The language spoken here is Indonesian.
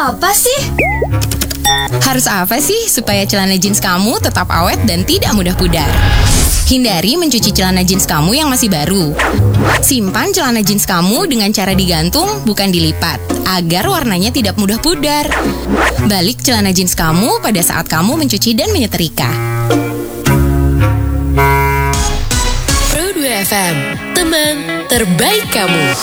apa sih? Harus apa sih supaya celana jeans kamu tetap awet dan tidak mudah pudar? Hindari mencuci celana jeans kamu yang masih baru. Simpan celana jeans kamu dengan cara digantung, bukan dilipat, agar warnanya tidak mudah pudar. Balik celana jeans kamu pada saat kamu mencuci dan menyetrika. Pro 2 FM, teman terbaik kamu.